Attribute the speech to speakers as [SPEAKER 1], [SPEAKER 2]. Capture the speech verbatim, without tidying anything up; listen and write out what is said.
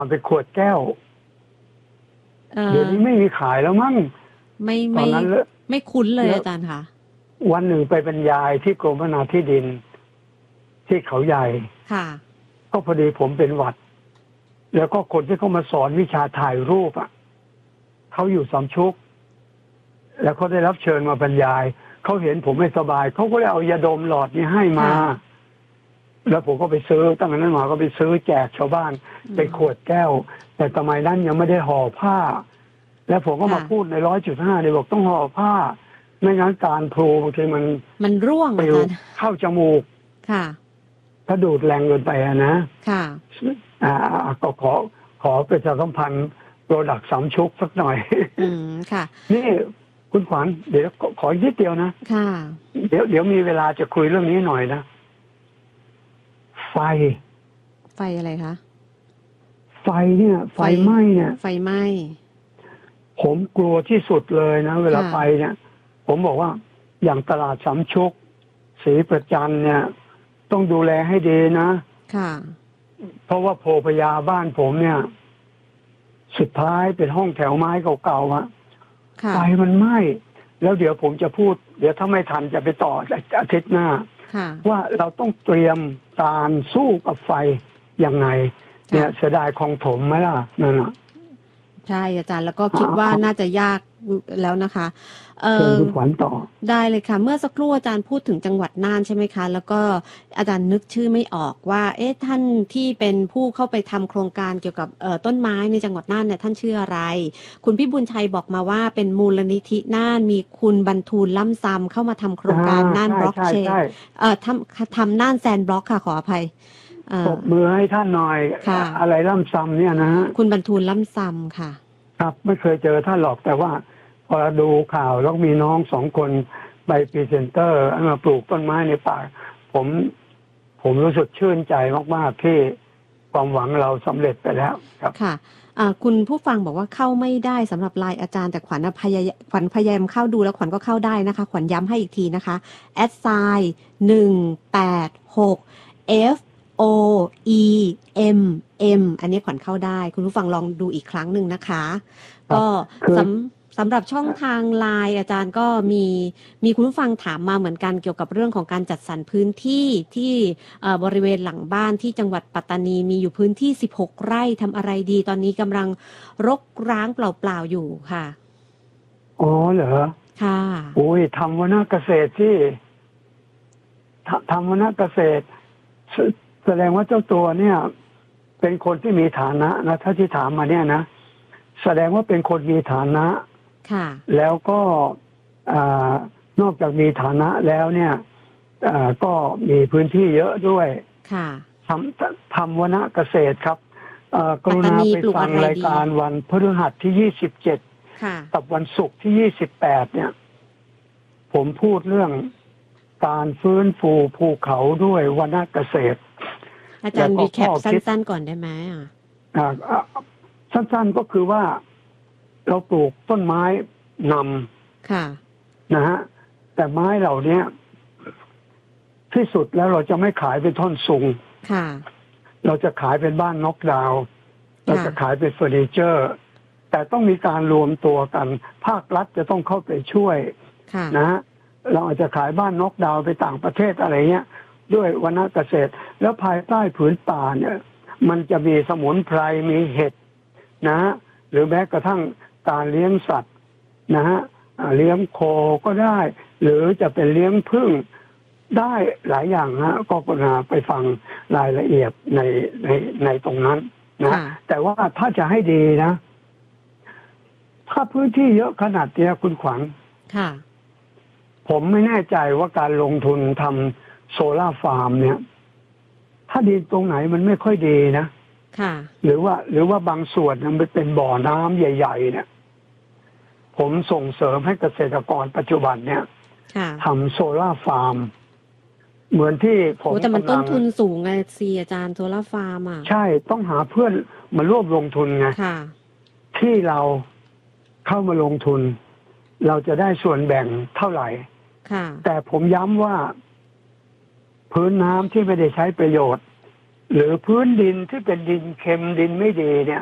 [SPEAKER 1] มันเป็นขวดแก้ว
[SPEAKER 2] เอ่
[SPEAKER 1] เดี๋ยว
[SPEAKER 2] อ
[SPEAKER 1] นี้ไม่มีขายแล้วมั้ง
[SPEAKER 2] ไม่
[SPEAKER 1] ตอ
[SPEAKER 2] ไม่
[SPEAKER 1] นนั้นเลอะ
[SPEAKER 2] ไม่คุ้นเลย
[SPEAKER 1] แล้ว
[SPEAKER 2] อาจารย์ค่ะ
[SPEAKER 1] วันหนึ่งไปบรรยายที่กรมพัฒนาที่ดินที่เขาใหญ่
[SPEAKER 2] ค่ะ
[SPEAKER 1] ก็พอดีผมเป็นหวัด แล้วก็คนที่เขามาสอนวิชาถ่ายรูปอ่ะเขาอยู่สามชุก แล้วเขาได้รับเชิญมาบรรยาย เขาเห็นผมไม่สบาย เขาก็เลยเอายาดมหลอดนี้ให้มา
[SPEAKER 2] ค่ะ
[SPEAKER 1] แล้วผมก็ไปซื้อตั้งแต่นั้นมาก็ไปซื้อแจกชาวบ้านเป็นขวดแก้ว แต่สมัยนั้นยังไม่ได้ห่อผ้า แล้วผมก็มา
[SPEAKER 2] ค่ะ
[SPEAKER 1] พูดในร้อยจุดห้าเนี่ยบอกต้องห่อผ้า ไม่งั้นการพลูบางทีมัน
[SPEAKER 2] มันร่วง
[SPEAKER 1] ป
[SPEAKER 2] อา
[SPEAKER 1] ลิว
[SPEAKER 2] จารย์
[SPEAKER 1] เข้าจมูก
[SPEAKER 2] ค่ะ
[SPEAKER 1] ถ้าดูดแรงเกินไปอะนะ
[SPEAKER 2] ค่ะ
[SPEAKER 1] อ่าก็ขอขอประชาสัมพันธ์โปรดักต์สามชุกสักหน่อย
[SPEAKER 2] อืมค่ะ
[SPEAKER 1] นี่คุณขวัญเดี๋ยวขอขออีกนิดเดียวนะ
[SPEAKER 2] ค่ะ
[SPEAKER 1] เดี๋ยวเดี๋ยวมีเวลาจะคุยเรื่องนี้หน่อยนะ ไฟ
[SPEAKER 2] ไฟอะไรคะ
[SPEAKER 1] ไฟเนี่ย ไฟ
[SPEAKER 2] ไฟ
[SPEAKER 1] ไหม้เนี่ย
[SPEAKER 2] ไฟไหม้
[SPEAKER 1] ผมกลัวที่สุดเลยนะ เวลา
[SPEAKER 2] ค่ะ
[SPEAKER 1] ไปเนี่ย ผมบอกว่าอย่างตลาดสามชุกศรีประจันเนี่ย ต้องดูแลให้ดีนะ
[SPEAKER 2] ค่ะ
[SPEAKER 1] เพราะว่าโพพยาบ้านผมเนี่ย สุดท้ายเป็นห้องแถวไม้เก่าๆอะ
[SPEAKER 2] ค่ะ
[SPEAKER 1] ไฟมันไหม้แล้วเดี๋ยวผมจะพูด เดี๋ยวถ้าไม่ทันจะไปต่ออาทิตย์หน้า
[SPEAKER 2] ค่ะ
[SPEAKER 1] ว่าเราต้องเตรียมการสู้กับไฟยังไง เนี่ยเสียดายคลองถมไหมล่ะนั่นน่ะ
[SPEAKER 2] ใช่อาจารย์แล้วก็คิดว่าน่าจะยากแล้วนะคะเอ
[SPEAKER 1] เชิญ
[SPEAKER 2] อ
[SPEAKER 1] คุณขวัญต่อ
[SPEAKER 2] ได้เลยค่ะ เมื่อสักครู่อาจารย์พูดถึงจังหวัดน่านใช่ไหมคะ แล้วก็อาจารย์นึกชื่อไม่ออกว่า เอ๊ะท่านที่เป็นผู้เข้าไปทำโครงการเกี่ยวกับเอ่อต้นไม้ในจังหวัดน่านเนี่ยท่านชื่ออะไร คุณพี่บุญชัยบอกมาว่าเป็นมูลนิธิน่านมีคุณบรรทูลล่ำซำเข้ามาทำโครงการน่าน
[SPEAKER 1] อ่า
[SPEAKER 2] บล็อก
[SPEAKER 1] ใช่
[SPEAKER 2] เชน
[SPEAKER 1] ใช่
[SPEAKER 2] เอ่อทำทำน่านแซนบล็อกค่ะขออภัยเอ่
[SPEAKER 1] ปร
[SPEAKER 2] อบ
[SPEAKER 1] มือให้ท่านหน่อย
[SPEAKER 2] ค่ะ
[SPEAKER 1] อะไรล่ำซ้ำเนี่ยนะฮะ
[SPEAKER 2] คุณบรรทูลล่ำซำค่ะ
[SPEAKER 1] ครับไม่เคยเจอท่านหรอกแต่ว่า พอดูข่าวแล้วมีน้องสองคนไปพรีเซนเตอร์มาปลูกต้นไม้ในป่า ผมผมรู้สึกชื่นใจมากๆที่ความหวังเราสำเร็จไปแล้วครับ
[SPEAKER 2] ค่ะอ่าคุณผู้ฟังบอกว่าเข้าไม่ได้สำหรับไลน์อาจารย์แต่ขวัญน่ะพยายขวัญพยายามเข้าดูแล้วขวัญก็เข้าได้นะคะขวัญย้ำให้อีกทีนะคะแอดไซน์หนึ่งแปดหก F O E M M อันนี้ขวัญเข้าได้ คุณผู้ฟังลองดูอีกครั้งหนึ่งนะคะ
[SPEAKER 1] ครับ
[SPEAKER 2] ก็
[SPEAKER 1] คือ
[SPEAKER 2] สำสำหรับช่องทางไลน์อาจารย์ก็มีมีคุณผู้ฟังถามมาเหมือนกันเกี่ยวกับเรื่องของการจัดสรรพื้นที่ที่เอ่อบริเวณหลังบ้านที่จังหวัดปัตตานีมีอยู่พื้นที่สิบหกไร่ทำอะไรดี ตอนนี้กำลังรกร้างเปล่าๆอยู่ค่ะ
[SPEAKER 1] อ๋อเหรอ
[SPEAKER 2] ค่ะ
[SPEAKER 1] โอ้ยทำวนาเกษตรที่ทำทำวนาเกษตรแสแสดงว่าเจ้าตัวเนี่ย เป็นคนที่มีฐานะนะถ้าที่ถามมาเนี่ยนะแสดงว่าเป็นคนมีฐานะ
[SPEAKER 2] ค่ะ
[SPEAKER 1] แล้วก็อ่านอกจากมีฐานะแล้วเนี่ยอ่าก็มีพื้นที่เยอะด้วย
[SPEAKER 2] ค่ะ
[SPEAKER 1] ทำทำวนาเกษตรครับเอ่อกรุณา
[SPEAKER 2] ปัตตานี
[SPEAKER 1] ไป
[SPEAKER 2] ปลูก
[SPEAKER 1] ฟัง
[SPEAKER 2] อะไร
[SPEAKER 1] ราย
[SPEAKER 2] ดี
[SPEAKER 1] การวันพฤหัสที่ยี่สิบเจ็ด
[SPEAKER 2] ค่ะ
[SPEAKER 1] กับวันศุกร์ที่ยี่สิบแปดเนี่ย ผมพูดเรื่องการฟื้นฟูภูเขาด้วยวนาเกษตร
[SPEAKER 2] อาจารย์
[SPEAKER 1] แล้วก็
[SPEAKER 2] รีแคป
[SPEAKER 1] ข้อคิด
[SPEAKER 2] สั้นๆก่อนได้ไหมอ่ะ
[SPEAKER 1] อ่าอ่าสั้นๆก็คือว่าเราปลูกต้นไม้น
[SPEAKER 2] ค่ะ
[SPEAKER 1] ำนะฮะแต่ไม้เหล่านี้ที่สุดแล้วเราจะไม่ขายเป็นท่อนสูง
[SPEAKER 2] ค่ะ
[SPEAKER 1] เราจะขายเป็นบ้านน็อกดาวน์เราจะขายเป็นเฟอร์นิเจอร์ แต่ต้องมีการรวมตัวกัน ภาครัฐจะต้องเข้าไปช่วย
[SPEAKER 2] ค่ะ
[SPEAKER 1] นะฮะเราอาจจะขายบ้านน็อกดาวน์ไปต่างประเทศอะไรเงี้ย ด้วยวนาเกษตร แล้วภายใต้ผืนป่าเนี่ย มันจะมีสมุนไพรมีเห็ดนะฮะหรือแม้กระทั่งการเลี้ยงสัตว์นะฮะอ่าเลี้ยงโคก็ได้ หรือจะเป็นเลี้ยงผึ้งได้หลายอย่างฮะก็กรุณาไปฟังรายละเอียดในในในตรงนั้นนะ
[SPEAKER 2] ค่ะ
[SPEAKER 1] แต่ว่าถ้าจะให้ดีนะ ถ้าพื้นที่เยอะขนาดเนี้ยคุณขวัญ
[SPEAKER 2] ค่ะ
[SPEAKER 1] ผมไม่แน่ใจว่าการลงทุนทำโซล่าร์ฟาร์มเนี่ย ถ้าดินตรงไหนมันไม่ค่อยดีนะ
[SPEAKER 2] ค่ะ
[SPEAKER 1] หรือว่า หรือว่าบางส่วนมันเป็นบ่อน้ำใหญ่ ๆ เนี่ย ผมส่งเสริมให้เกษตรกรปัจจุบันเนี่ย
[SPEAKER 2] ค่ะ
[SPEAKER 1] ทำโซล่าร์ฟาร์ม เหมือนที่ผม
[SPEAKER 2] โอ้แต่มัน
[SPEAKER 1] กำ
[SPEAKER 2] ต้
[SPEAKER 1] ลั
[SPEAKER 2] น
[SPEAKER 1] ง
[SPEAKER 2] ทุนสูงไงซีอาจารย์โซล่าฟาร์มอ่ะ
[SPEAKER 1] ใช่ต้องหาเพื่อนมาร่วมลงทุนไง
[SPEAKER 2] ค่ะ
[SPEAKER 1] ที่เราเข้ามาลงทุน เราจะได้ส่วนแบ่งเท่าไหร่
[SPEAKER 2] ค่ะ
[SPEAKER 1] แต่ผมย้ำว่า พื้นน้ำที่ไม่ได้ใช้ประโยชน์หรือพื้นดินที่เป็นดินเค็มดินไม่ดีเนี่ย